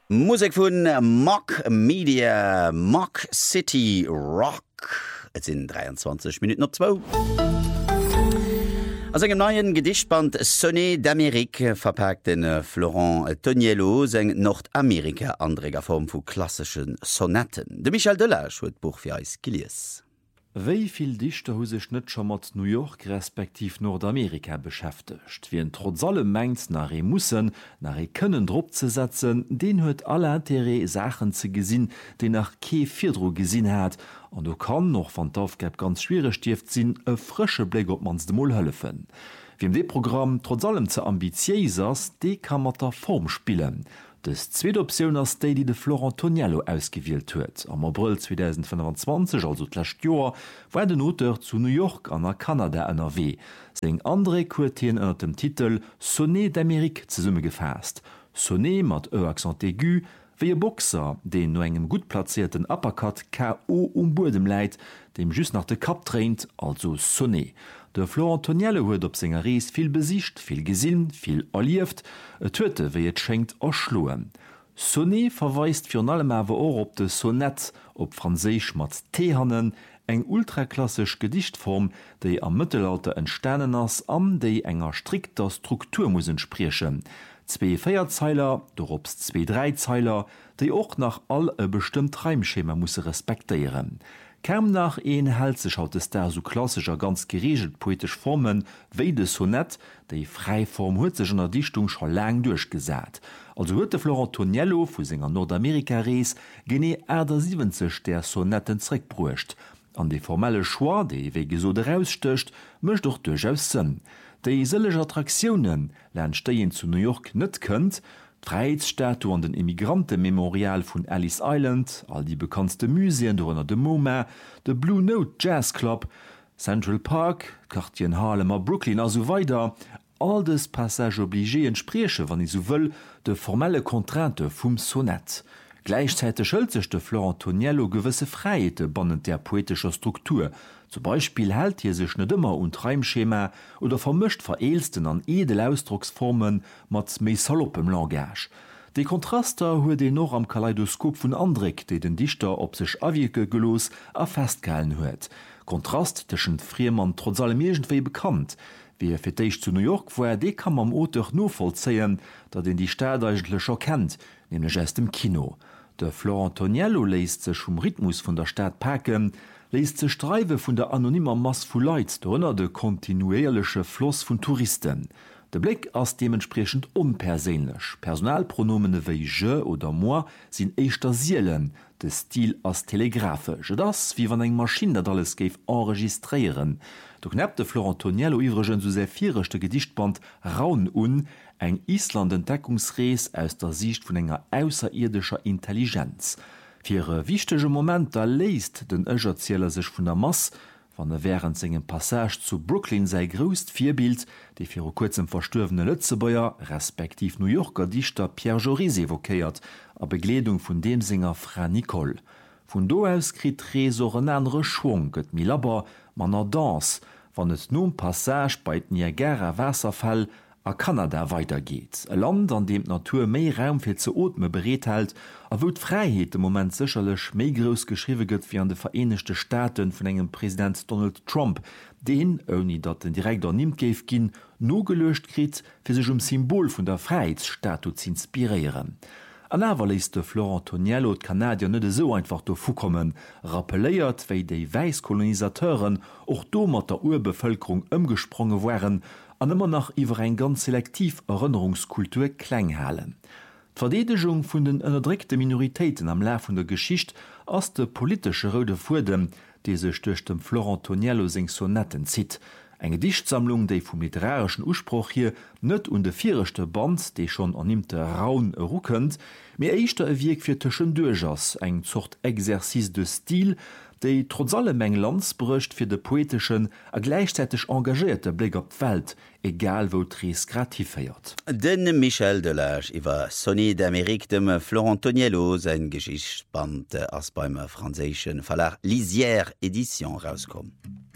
Musik vun Mock Media, Mock City Rock. Et sind 23 Minuten op 2. Aus engem neuen Gedichtband Sonnet d'Amérique verpackt den Florent Toniello seg Nordamerika-Andreger Form vu klassischen Sonetten. De Michel Delage huet Buch fir eis gelies. Wéi viel Dichter hu sech net schon mat New York respektiv Nordamerika beschäftigt, wie en trotz allem mengst nach mussen nach kënnen Drpp ze setzen, den huet alle Interé Sachen ze gesinn, de nach Kee Vierdro gesinn hat, an du kann noch van d'Aufgab ganz schwere stift sinn e frische Blick op mans de Moll hëllefen. Wiem de Programm trotz allem ze ambitiös ass, de kann mat der Form spielen. Das zweite Option ist die de Florent Toniello ausgewählt huet. Am April 2025, also d'last Joer, war den Auteur zu New York an Kanada NRW. Seng andere Kurtien unter dem Titel Sonnet d'Amérique zusammen gefasst. Sonnet mat E accent aigu, wie ein Boxer, den nur engem gut platzierten Uppercut K.O. Bodem leiht, dem just nach de Kap traint, also Sonnet. Der Florent Toniello huet op senger Rees viel besicht, viel gesinn, viel erlieft, huete wie et schenkt erschloen. Sonnet verweist fir allem awer or op de Sonett, op Franseich mat Tehannen, eng ultraklassisch Gedichtform, déi am Mittelalter entstanden ass, am déi enger strikter Struktur mussen spriechen. 2 Feierzeiler, dorops 2 Dreizeiler, déi och nach all e bestimmt Reimschema musse respektieren. Käm nach een hält sech haut es der so klassischer ganz geregelt poetisch Formen wéi de Sonett, déi Freiform huet sech an der Dichtung schon lang durchgesät. Also huet de Florent Toniello vu senger Nordamerika-Rees genee 70 der Sonetten zréck bruecht. An de formelle Schwar, déi wéi gesot rausstöcht, mëcht doch durchaus sinn. Déi sellech Attraktionen lernt Steien zu New York net kënnt, Freiheitsstatue an den Immigrantenmemorial vun Ellis Island, all die bekanntste Museen donner de MoMA, de Blue Note Jazz Club, Central Park, Quartier Harlem a Brooklyn a so weiter, all des Passage obligé entspreche, wann I so wëll, de formelle Kontrante vum Sonett. Gleichzeitig schëlt sech de Florent Toniello gewisse Freiheite bannend der poetischer Struktur. Zum Beispiel hält hier sech net immer und Reimschema oder vermischt vereelsten an edel Ausdrucksformen mat méi saloppem Langage. De Kontraster huet de noch am Kaleidoskop vun Andrik, de den Dichter op sech awieke gelos a festgehalen huet. Kontrast tschen Friemann trotz allem egentwei bekannt. Wie fir deich zu New York, wo de kann am Oter nur vollzeien, dat den die Stadt eigenlecher kennt, nämlich aus dem Kino. De Florent Toniello leist sech Rhythmus vun der Stadt packen, leist ze Streive vun der anonymer Mass vu Leiit donner de kontinuierlesche Floss vun Touristen. De Blick ass dementsprechend unpersenlech. Personalpronomene wéi je oder moi sinn eichter Sielen, de Stil as telegraphisch. Das wie wann eng Maschine dat alles géif enregistrieren. Do knapp de Florent Toniello iwregen so sehr vierchte Gedichtband Raun eng Island-Entdeckungsrees aus der Sicht vun enger ausserirdischer Intelligenz. Fir wichtege Moment da leist den Ëgerzieler sech vun der Mass, wann während segem Passage zu Brooklyn sei gröst Vierbild, de fir kurzem verstorvene Lützebäuer respektiv New Yorker Dichter Pierre Joris evokéiert, a Bekleedung vun dem Singer Fra Nicole. Vun do aus krit Reso en andre Schwung gëtt mi laber man er dans, wann et nom Passage bei Niagara Wasserfall a Kanada weitergeht. E Land, an dem Natur méi Raum fir ze Otme bereet hält, a wo d'Freiheet im Moment sicherlech méi gross geschriwe gëtt wie an de Vereinigte Staaten vun engem Präsident Donald Trump, den, oni dat den Direktor nimgeef ginn, no gelecht krit, fir sech Symbol vun der Freiheitsstatue zu inspirieren. An awer is de Florent Toniello d Kanadier net so einfach do fukommen, rappeléiert wéi déi Weiskolonisateuren och do mat der Urbevölkerung ëmgespronge waren, an immer nach iwwer ein ganz selektiv Erinnerungskultur kleinhalen. D'Verdedegung vun den ënnerdrikte Minoritäten am Laf vun der Geschicht ass de politische Rode Fudem, die sech durch dem Florent Toniello seg Sonetten zit. Eng Gedichtsammlung, déi vum literarischen Urspruch hier net de vierchte Band, déi schon annimte Raun ruckend, mé eichter e Wiek fir tschen Dugers, eng zocht Exercis de Stil, déi trotz allem eng Landsbrücht fir de poetischen a gleichzeitig engagierte Blick op Welt, egal wo Tries grativ feiert. Den Michel Delage iwwer Sonnet d'Amérique dem Florent Toniello sein Geschichtband ass beim franzéschen Verlag Lisière Edition rauskom.